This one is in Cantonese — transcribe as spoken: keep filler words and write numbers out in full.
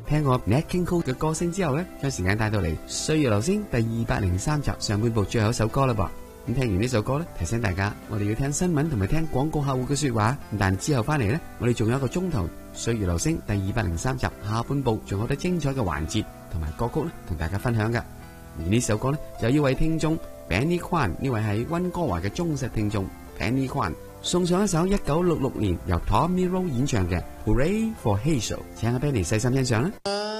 聽過 Nat King Cole 嘅歌聲之後呢，將時間帶到嚟《歲月留聲》第二百零三集上半部最後一首歌啦噃。咁聽完呢首歌呢，提醒大家，我哋要聽新聞同埋聽廣告客戶嘅說話。但之後翻嚟呢，我哋仲有一個鐘頭《歲月留聲》第二百零三集下半部，仲有啲精彩嘅環節同埋歌曲呢，同大家分享噶。而呢首歌呢，就有一位聽眾 Benny Kwan， 呢位係溫哥華嘅忠實聽眾 Benny Kwan 送上一首一九六六年由 Tommy Roe 演唱嘅 Hooray for Hazel， 請阿 Benny 細心欣賞啦。